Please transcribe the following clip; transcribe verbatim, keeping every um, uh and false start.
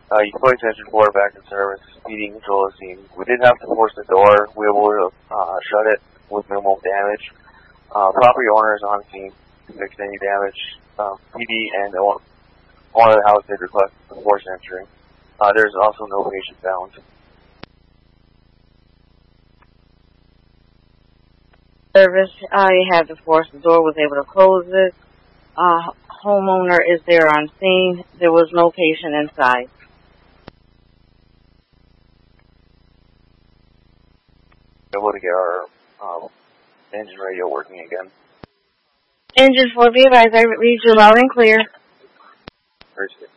Uh, you can place engine four back in service. P D control the scene. We did have to force the door. We were able to uh, shut it with minimal damage. Uh, property owner is on scene to fix any damage. Uh, P D and the owner of the house did request the force entry. Uh, there's also no patient found. Service, uh, you had to force the door, was able to close it. Uh, homeowner is there on scene. There was no patient inside. Able to get our um, engine radio working again. Engine four, be advised, I read you loud and clear. Appreciate it.